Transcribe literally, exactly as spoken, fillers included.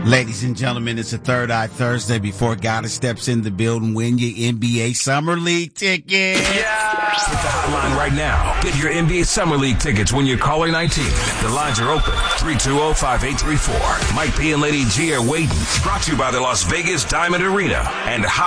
Ladies and gentlemen, it's a Third Eye Thursday. Before Goddess steps in the building, win your N B A Summer League ticket. Yeah! Hit the hotline right now. Get your N B A Summer League tickets when you're caller nineteen. The lines are open. three two zero, five eight three four. Mike P and Lady G are waiting. Brought to you by the Las Vegas Diamond Arena and Hot